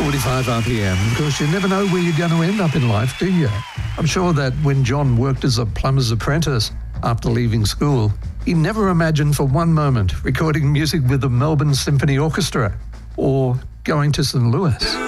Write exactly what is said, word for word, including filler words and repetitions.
forty-five R P M, because you never know where you're going to end up in life, do you? I'm sure that when John worked as a plumber's apprentice after leaving school, he never imagined for one moment recording music with the Melbourne Symphony Orchestra or going to Saint Louis.